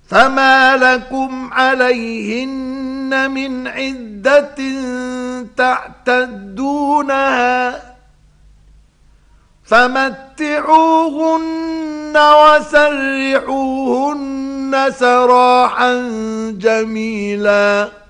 فما لكم عليهن من عدة تعتدونها فمتعوهن وسرحوهن سراحا جميلا.